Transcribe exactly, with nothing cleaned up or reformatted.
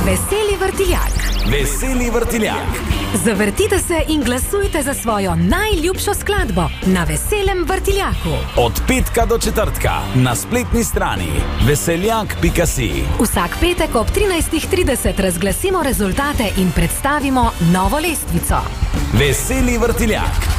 Veseli vrtiljak. Veseli vrtiljak. Zavrtite se in glasujte za svojo najljubšo skladbo na Veselem vrtiljaku. Od petka do četrtka na spletni strani veseljak pika si. Vsak petek ob trinajstih trideset razglasimo rezultate in predstavimo novo lestvico. Veseli vrtiljak.